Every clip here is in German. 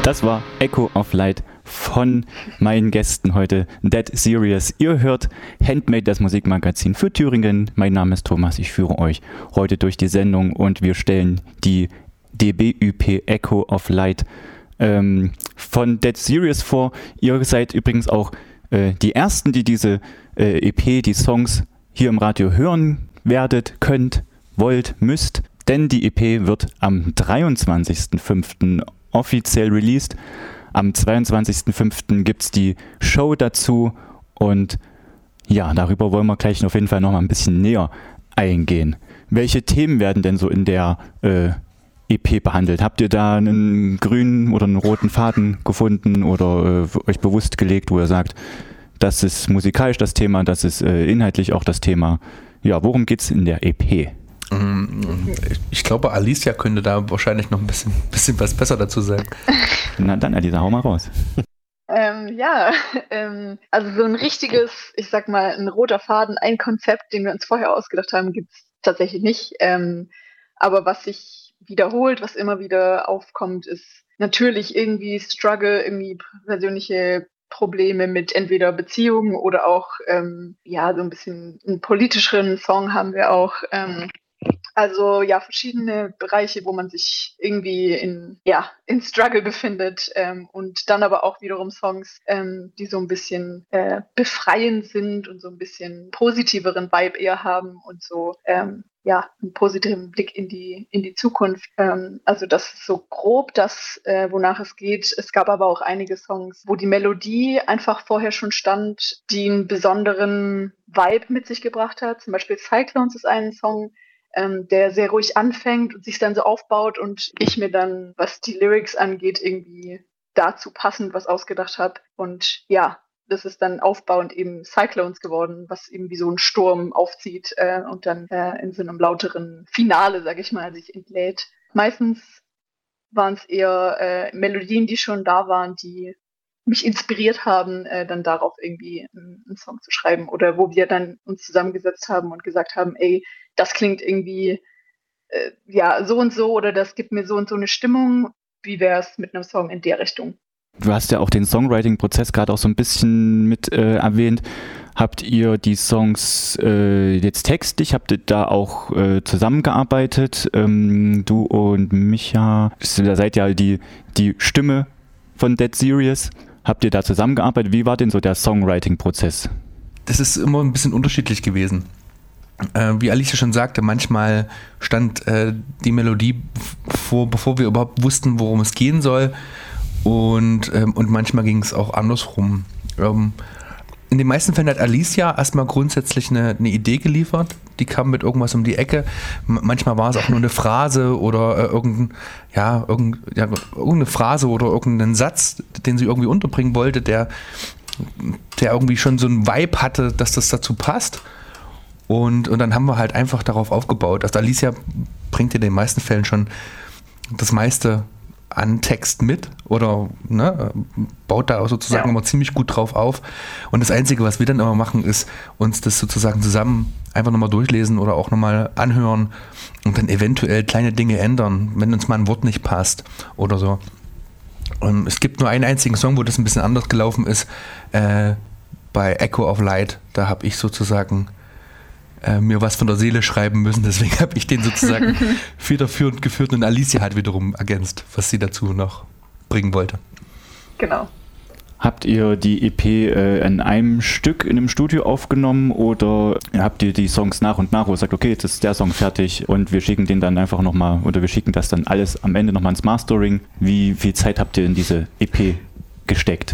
Das war Echo of Light von meinen Gästen heute, Dead Serious. Ihr hört Handmade, das Musikmagazin für Thüringen. Mein Name ist Thomas, ich führe euch heute durch die Sendung und wir stellen die DBÜP Echo of Light von Dead Serious vor. Ihr seid übrigens auch die Ersten, die diese EP, die Songs hier im Radio hören werdet, könnt, wollt, müsst. Denn die EP wird am 23.05. offiziell released. Am 22.05. gibt es die Show dazu und ja, darüber wollen wir gleich auf jeden Fall noch mal ein bisschen näher eingehen. Welche Themen werden denn so in der EP behandelt? Habt ihr da einen grünen oder einen roten Faden gefunden oder euch bewusst gelegt, wo ihr sagt, das ist musikalisch das Thema, das ist inhaltlich auch das Thema? Ja, worum geht's in der EP? Ich glaube, Alicia könnte da wahrscheinlich noch ein bisschen was besser dazu sagen. Na dann, Alicia, hau mal raus. Also so ein richtiges, ich sag mal, ein roter Faden, ein Konzept, den wir uns vorher ausgedacht haben, gibt es tatsächlich nicht. Aber was sich wiederholt, was immer wieder aufkommt, ist natürlich irgendwie Struggle, irgendwie persönliche Probleme mit entweder Beziehungen oder auch, so ein bisschen einen politischeren Song haben wir auch. Also ja, verschiedene Bereiche, wo man sich irgendwie in Struggle befindet und dann aber auch wiederum Songs, die so ein bisschen befreiend sind und so ein bisschen positiveren Vibe eher haben und so einen positiven Blick in die Zukunft. Also das ist so grob das, wonach es geht. Es gab aber auch einige Songs, wo die Melodie einfach vorher schon stand, die einen besonderen Vibe mit sich gebracht hat. Zum Beispiel Cyclones ist ein Song, der sehr ruhig anfängt und sich dann so aufbaut und ich mir dann, was die Lyrics angeht, irgendwie dazu passend was ausgedacht habe. Und ja, das ist dann aufbauend eben Cyclones geworden, was eben wie so ein Sturm aufzieht und dann in so einem lauteren Finale, sag ich mal, sich entlädt. Meistens waren es eher Melodien, die schon da waren, die mich inspiriert haben, dann darauf irgendwie einen Song zu schreiben oder wo wir dann uns zusammengesetzt haben und gesagt haben, ey, das klingt irgendwie so und so oder das gibt mir so und so eine Stimmung. Wie wäre es mit einem Song in der Richtung? Du hast ja auch den Songwriting-Prozess gerade auch so ein bisschen mit erwähnt. Habt ihr die Songs jetzt textlich, habt ihr da auch zusammengearbeitet? Du und Micha, ihr seid ja die Stimme von Dead Serious. Habt ihr da zusammengearbeitet? Wie war denn so der Songwriting-Prozess? Das ist immer ein bisschen unterschiedlich gewesen. Wie Alicia schon sagte, manchmal stand die Melodie vor, bevor wir überhaupt wussten, worum es gehen soll. Und manchmal ging es auch andersrum. In den meisten Fällen hat Alicia erstmal grundsätzlich eine Idee geliefert. Die kam mit irgendwas um die Ecke. Manchmal war es auch nur eine Phrase oder irgendeine Phrase oder irgendeinen Satz, den sie irgendwie unterbringen wollte, der irgendwie schon so einen Vibe hatte, dass das dazu passt. Und dann haben wir halt einfach darauf aufgebaut. Also Alicia bringt in den meisten Fällen schon das meiste an Text mit oder baut da sozusagen immer ziemlich gut drauf auf. Und das Einzige, was wir dann immer machen, ist uns das sozusagen zusammen einfach nochmal durchlesen oder auch nochmal anhören und dann eventuell kleine Dinge ändern, wenn uns mal ein Wort nicht passt oder so. Und es gibt nur einen einzigen Song, wo das ein bisschen anders gelaufen ist, bei Echo of Light. Da habe ich sozusagen mir was von der Seele schreiben müssen, deswegen habe ich den sozusagen federführend geführt und Alicia halt wiederum ergänzt, was sie dazu noch bringen wollte. Genau. Habt ihr die EP in einem Stück in einem Studio aufgenommen oder habt ihr die Songs nach und nach, wo ihr sagt, okay, jetzt ist der Song fertig und wir schicken den dann einfach nochmal oder wir schicken das dann alles am Ende nochmal ins Mastering? Wie viel Zeit habt ihr in diese EP gesteckt?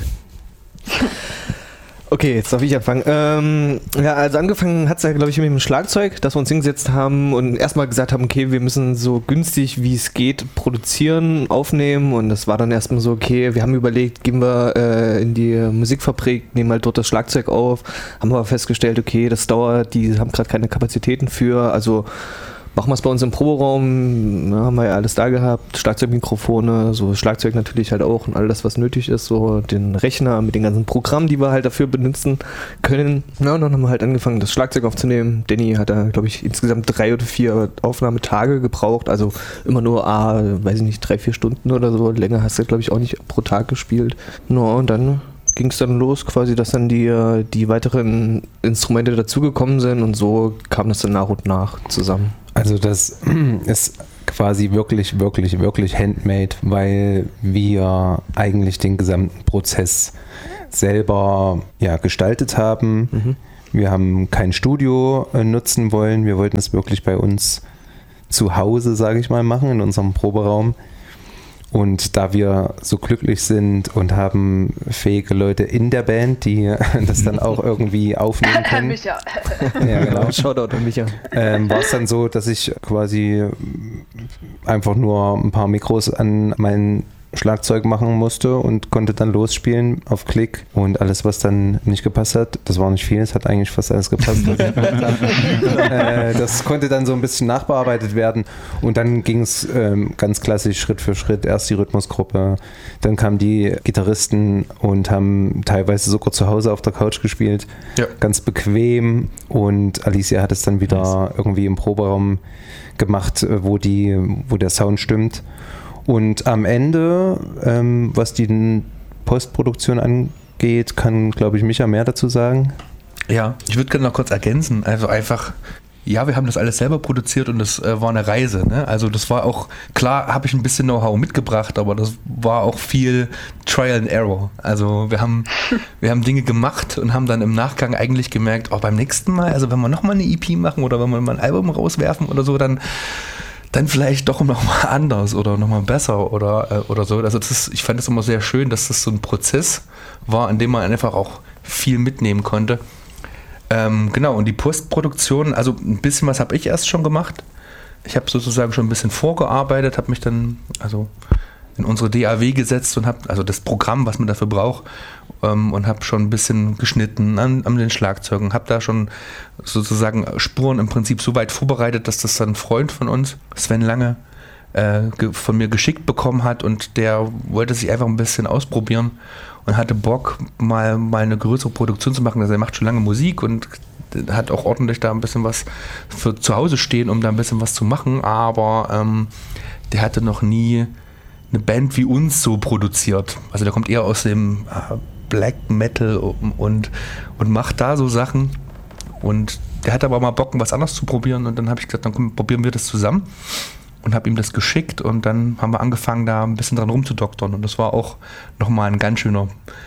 Okay, jetzt darf ich anfangen. Also angefangen hat es ja, glaube ich, mit dem Schlagzeug, dass wir uns hingesetzt haben und erstmal gesagt haben, okay, wir müssen so günstig wie es geht produzieren, aufnehmen und das war dann erstmal so, okay, wir haben überlegt, gehen wir in die Musikfabrik, nehmen halt dort das Schlagzeug auf, haben aber festgestellt, okay, das dauert, die haben gerade keine Kapazitäten für, also machen wir es bei uns im Proberaum, haben wir ja alles da gehabt, Schlagzeugmikrofone, so Schlagzeug natürlich halt auch und all das, was nötig ist, so den Rechner mit den ganzen Programmen, die wir halt dafür benutzen können. Ja, und dann haben wir halt angefangen, das Schlagzeug aufzunehmen. Danny hat da, glaube ich, insgesamt 3 oder 4 Aufnahmetage gebraucht, also immer nur, weiß ich nicht, 3-4 Stunden oder so. Länger hast du, glaube ich, auch nicht pro Tag gespielt. No, und dann ging es dann los, quasi, dass dann die weiteren Instrumente dazugekommen sind und so kam das dann nach und nach zusammen. Also das ist quasi wirklich, wirklich, wirklich handmade, weil wir eigentlich den gesamten Prozess selber gestaltet haben. Mhm. Wir haben kein Studio nutzen wollen, wir wollten es wirklich bei uns zu Hause, sage ich mal, machen, in unserem Proberaum. Und da wir so glücklich sind und haben fähige Leute in der Band, die das dann auch irgendwie aufnehmen können. Micha. Ja, genau. Shoutout an Micha. War es dann so, dass ich quasi einfach nur ein paar Mikros an mein Schlagzeug machen musste und konnte dann losspielen auf Klick und alles, was dann nicht gepasst hat, das war nicht viel, es hat eigentlich fast alles gepasst. Das konnte dann so ein bisschen nachbearbeitet werden und dann ging es ganz klassisch Schritt für Schritt, erst die Rhythmusgruppe, dann kamen die Gitarristen und haben teilweise sogar zu Hause auf der Couch gespielt, ganz bequem, und Alicia hat es dann wieder irgendwie im Proberaum gemacht, wo der Sound stimmt. Und am Ende, was die Postproduktion angeht, kann, glaube ich, Micha mehr dazu sagen. Ja, ich würde gerne noch kurz ergänzen. Also einfach, ja, wir haben das alles selber produziert und das war eine Reise. Ne? Also das war auch, klar habe ich ein bisschen Know-how mitgebracht, aber das war auch viel Trial and Error. Also wir haben Dinge gemacht und haben dann im Nachgang eigentlich gemerkt, beim nächsten Mal, also wenn wir nochmal eine EP machen oder wenn wir mal ein Album rauswerfen oder so, dann vielleicht doch nochmal anders oder nochmal besser oder so. Also ich fand es immer sehr schön, dass das so ein Prozess war, in dem man einfach auch viel mitnehmen konnte. Genau, und die Postproduktion, also ein bisschen was habe ich erst schon gemacht. Ich habe sozusagen schon ein bisschen vorgearbeitet, habe mich dann in unsere DAW gesetzt und habe, also das Programm, was man dafür braucht, und habe schon ein bisschen geschnitten an den Schlagzeugen, habe da schon sozusagen Spuren im Prinzip so weit vorbereitet, dass das dann ein Freund von uns, Sven Lange, von mir geschickt bekommen hat, und der wollte sich einfach ein bisschen ausprobieren und hatte Bock, mal eine größere Produktion zu machen. Also er macht schon lange Musik und hat auch ordentlich da ein bisschen was für zu Hause stehen, um da ein bisschen was zu machen, aber der hatte noch nie eine Band wie uns so produziert. Also der kommt eher aus dem Black Metal und macht da so Sachen, und der hat aber mal Bock, was anderes zu probieren, und dann habe ich gesagt, dann probieren wir das zusammen und habe ihm das geschickt, und dann haben wir angefangen, da ein bisschen dran rumzudoktern, und das war auch nochmal ein ganz schöner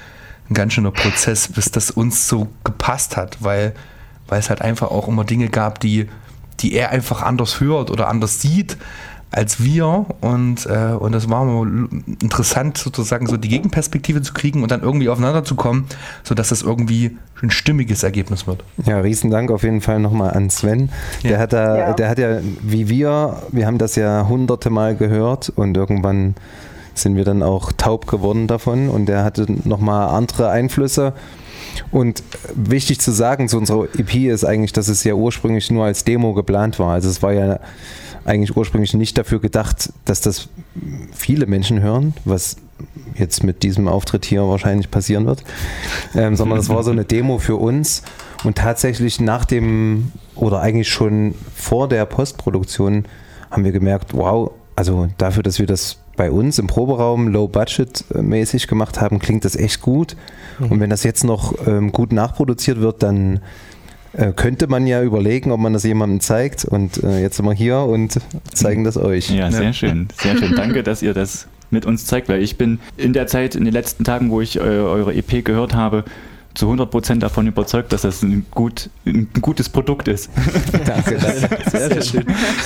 Prozess, bis das uns so gepasst hat, weil es halt einfach auch immer Dinge gab, die er einfach anders hört oder anders sieht als wir, und das war mal interessant, sozusagen so die Gegenperspektive zu kriegen und dann irgendwie aufeinander zu kommen, sodass das irgendwie ein stimmiges Ergebnis wird. Ja, riesen Dank auf jeden Fall nochmal an Sven. Der hat ja, wie wir haben das ja hunderte Mal gehört, und irgendwann sind wir dann auch taub geworden davon, und der hatte nochmal andere Einflüsse. Und wichtig zu sagen zu unserer EP ist eigentlich, dass es ja ursprünglich nur als Demo geplant war. Also es war ja eigentlich ursprünglich nicht dafür gedacht, dass das viele Menschen hören, was jetzt mit diesem Auftritt hier wahrscheinlich passieren wird, sondern es war so eine Demo für uns, und tatsächlich eigentlich schon vor der Postproduktion haben wir gemerkt, wow, also dafür, dass wir das bei uns im Proberaum low-budget-mäßig gemacht haben, klingt das echt gut. Und wenn das jetzt noch gut nachproduziert wird, dann könnte man ja überlegen, ob man das jemandem zeigt. Und jetzt sind wir hier und zeigen das euch. Ja, sehr schön. Sehr schön. Danke, dass ihr das mit uns zeigt, weil ich bin in der Zeit, in den letzten Tagen, wo ich eure EP gehört habe, zu 100% davon überzeugt, dass das ein gutes Produkt ist. Danke. Sehr schön.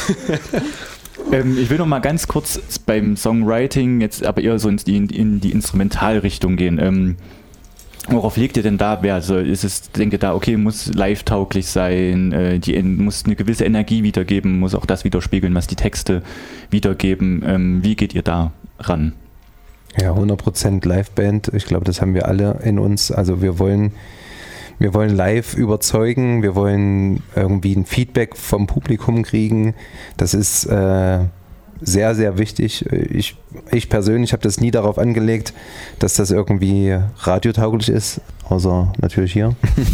Ich will noch mal ganz kurz beim Songwriting jetzt aber eher so in die Instrumentalrichtung gehen. Worauf legt ihr denn da Wert? Also denkt ihr da, okay, muss live-tauglich sein, muss eine gewisse Energie wiedergeben, muss auch das widerspiegeln, was die Texte wiedergeben. Wie geht ihr da ran? Ja, 100% Liveband. Ich glaube, das haben wir alle in uns. Also wir wollen Wir wollen live überzeugen, wir wollen irgendwie ein Feedback vom Publikum kriegen. Das ist sehr, sehr wichtig. Ich persönlich habe das nie darauf angelegt, dass das irgendwie radiotauglich ist, außer natürlich hier.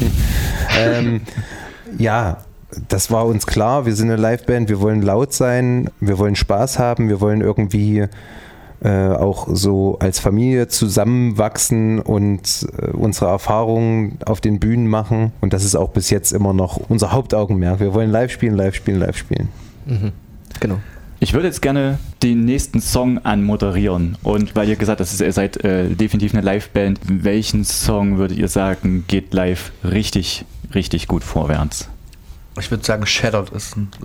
Ja, das war uns klar. Wir sind eine Liveband, wir wollen laut sein, wir wollen Spaß haben, wir wollen irgendwie auch so als Familie zusammenwachsen und unsere Erfahrungen auf den Bühnen machen. Und das ist auch bis jetzt immer noch unser Hauptaugenmerk. Wir wollen live spielen, live spielen, live spielen. Mhm. Genau. Ich würde jetzt gerne den nächsten Song anmoderieren. Und weil ihr gesagt habt, ihr seid definitiv eine Liveband, welchen Song würdet ihr sagen, geht live richtig, richtig gut vorwärts? Ich würde sagen, Shattered ist